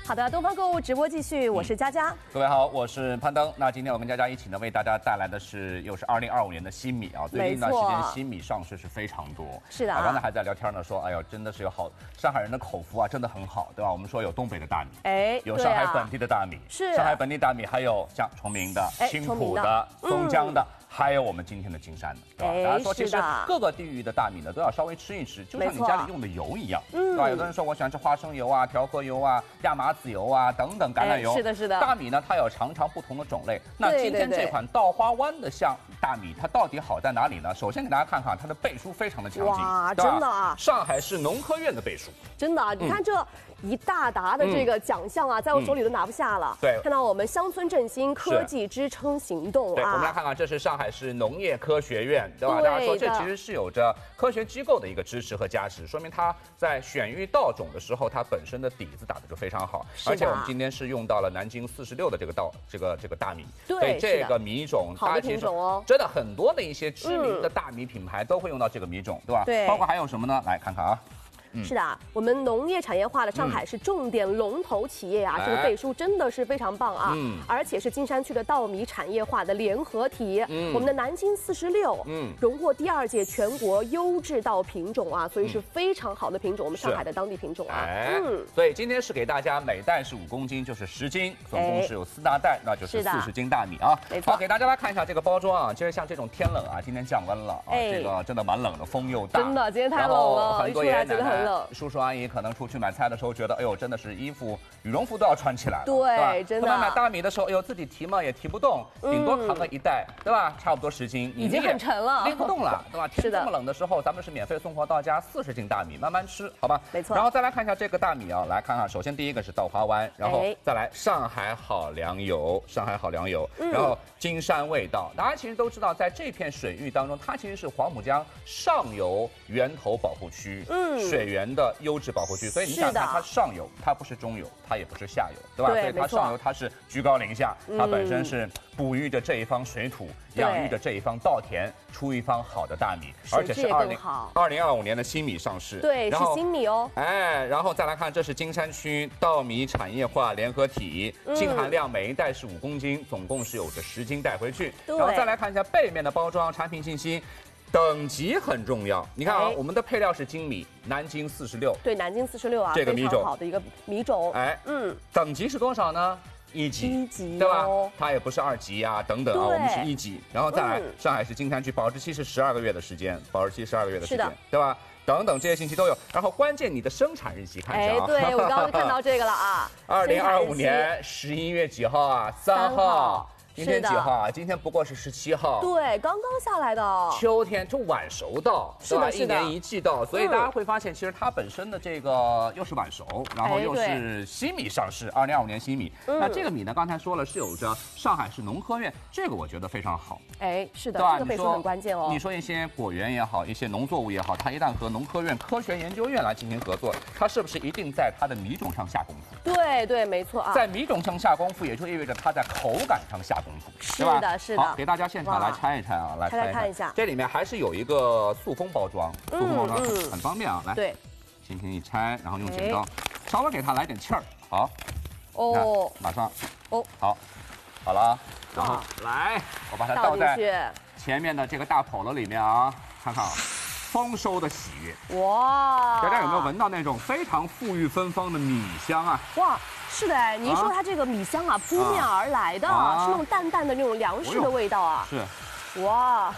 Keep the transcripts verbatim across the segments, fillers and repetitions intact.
好的，东方购物直播继续，我是佳佳、嗯。 各位好，我是攀登。那今天我跟佳佳一起呢，为大家带来的是又是二零二五年的新米啊。最近一段时间新米上市是非常多。 是的、啊。 刚才还在聊天呢，说哎呦，真的是有好上海人的口福啊，真的很好，对吧？我们说有东北的大米， 哎， 有上海本地的大米， 是、啊、 上海本地大米，还有像崇明的、青浦的、松江的。嗯还有我们今天的金山的，对吧？ 哎、 大家说，其实各个地域的大米呢，都要稍微吃一吃，就像你家里用的油一样，嗯，对吧？有的人说我喜欢吃花生油啊、调和油啊、亚麻籽油啊等等橄榄油， 哎、是的，是的。 大米呢，它有常常不同的种类。那今天这款稻花湾的像大米，它到底好在哪里呢？首先给大家看看它的背书非常的强劲， 哇，真的啊！ 上海市农科院的背书， 真的，你看这。嗯一大沓的这个奖项啊，嗯、在我手里都拿不下了。 对， 看到我们乡村振兴科技支撑行动啊。 对，我们来看看，这是上海市农业科学院，对吧？大家说这其实是有着科学机构的一个支持和加持，说明它在选育稻种的时候，它本身的底子打得就非常好。而且我们今天是用到了南京四十六的这个稻，这个这个大米。 对， 这个米种， 好的品种哦。 真的很多的一些知名的大米品牌都会用到这个米种，对吧？ 对， 包括还有什么呢？来看看啊。 嗯、是的，我们农业产业化的上海是重点龙头企业啊，嗯、这个背书真的是非常棒啊，嗯、而且是金山区的稻米产业化的联合体。嗯、我们的南京四十六，嗯，荣获第二届全国优质稻品种啊，所以是非常好的品种，我们上海的当地品种啊。 哎、嗯，所以今天是给大家每袋是五公斤，就是十斤，总共是有四大袋，那就是四十斤大米啊。 没错。 好，给大家来看一下这个包装啊，就是像这种天冷啊，今天降温了啊，这个真的蛮冷的，风又大， 真的，今天太冷了， 很多爷爷奶奶。 冷， 叔叔阿姨可能出去买菜的时候觉得，哎呦，真的是衣服、羽绒服都要穿起来了， 对，对真的。 他们买大米的时候，哎呦，自己提嘛也提不动，顶多扛个一袋，嗯、对吧？差不多十斤， 已经很沉了， 拎不动了，对吧？天这么冷的时候，咱们是免费送货到家，四十斤大米，慢慢吃，好吧？ 没错。 然后再来看一下这个大米啊，来看看，首先第一个是稻花湾，然后再来上海好粮油，上海好粮油，嗯、然后金山味道。大家其实都知道，在这片水域当中，它其实是黄浦江上游源头保护区，嗯，水源的优质保护区，所以你想看它上游，它不是中游，它也不是下游，对吧？ 对， 所以它上游它是居高临下，它本身是哺育着这一方水土，养育着这一方稻田，出一方好的大米，而且是二零二零二五年的新米上市， 对，是新米哦。 哎，然后再来看，这是金山区稻米产业化联合体，净含量每一袋是五公斤，总共是有着十斤带回去。然后再来看一下背面的包装产品信息。等级很重要，你看啊，哎、我们的配料是精米，南京四十六， 对，南京四十六啊， 这个米种好的一个米种， 哎，嗯，等级是多少呢？一级， 一级、哦， 对吧？它也不是二级啊，等等啊，我们是一级，然后再来，嗯、上海市金山区保质期是十二个月的时间，保质期十二个月的时间，对吧？等等这些信息都有，然后关键你的生产日期看一下啊， 哎，对我刚刚看到这个了啊， 二零二五年十一月几号啊？三号。今天几号啊？今天不过是十七号。 对，刚刚下来的。 秋天就晚熟稻， 是吧？ 一年一季稻，所以大家会发现，其实它本身的这个又是晚熟，然后又是新米上市，二零二五年新米。那这个米呢，刚才说了是有着上海市农科院，这个我觉得非常好。 哎，是的，这个背书很关键哦。 你说一些果园也好，一些农作物也好，它一旦和农科院科学研究院来进行合作，它是不是一定在它的米种上下功夫？ 对对，没错啊。 在米种上下功夫，也就意味着它在口感上下功夫， 是的，是的。 好，给大家现场来拆一拆啊，来拆看一下。 这里面还是有一个塑封包装，塑封包装很方便啊。来， 对， 轻轻一拆，然后用剪刀稍微给它来点气儿。好， 哦， 马上， 哦， 好，好了，然后来，我把它倒在前面的这个大笸箩里面啊，看看啊。丰收的喜悦哇！ 大家有没有闻到那种非常馥郁芬芳的米香啊？ 哇，是的哎，您说它这个米香啊，扑面而来的，啊、是那种淡淡的那种粮食的味道啊。 是， 哇。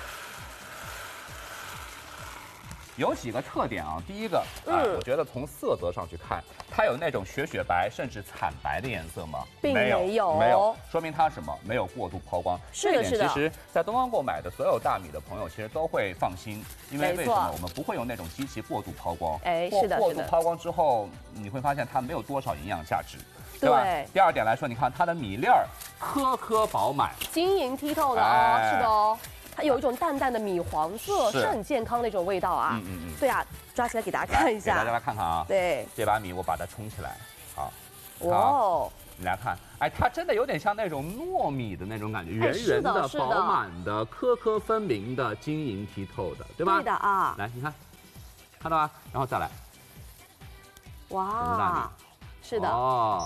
有几个特点啊，第一个，嗯、呃，我觉得从色泽上去看，它有那种雪雪白甚至惨白的颜色吗？ 并没有， 没有，说明它什么？没有过度抛光。 是的，是的。 其实，在东方购买的所有大米的朋友，其实都会放心，因为为什么？我们不会有那种机器过度抛光。 哎，是的， 过度抛光之后，你会发现它没有多少营养价值。对吧？第二点来说，你看它的米粒儿颗颗饱满， 晶莹剔透的哦，哎、是的哦。它有一种淡淡的米黄色，是很健康的一种味道啊。嗯嗯嗯。对啊，抓起来给大家看一下。 给大家来看看啊。 对。 这把米我把它冲起来，好。 哇哦。 你来看，哎，它真的有点像那种糯米的那种感觉，圆圆的、饱满的、颗颗分明的、晶莹剔透的，对吧？ 对的啊。 来，你看，看到吗？然后再来。 哇。是的。 哦。